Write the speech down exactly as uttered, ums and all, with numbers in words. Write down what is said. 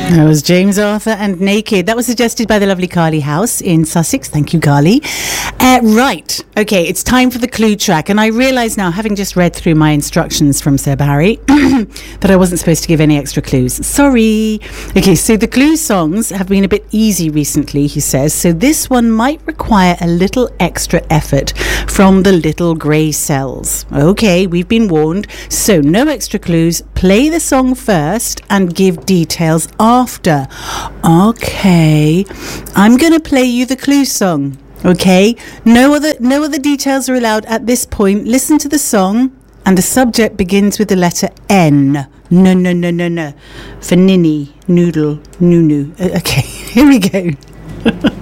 That was James Arthur and Naked. That was suggested by the lovely Carly House in Sussex. Thank you, Carly. Uh, right. Okay, it's time for the clue track. And I realise now, having just read through my instructions from Sir Barry, that I wasn't supposed to give any extra clues. Sorry. Okay, so the clue songs have been a bit easy recently, he says. So this one might require a little extra effort from the little grey cells. Okay, we've been warned. So no extra clues. Play the song first and give details after. Okay, I'm going to play you the clue song. Okay, no other no other details are allowed at this point. Listen to the song, and the subject begins with the letter N. No, no, no, no, no. For ninny, noodle, nunu. Okay, here we go.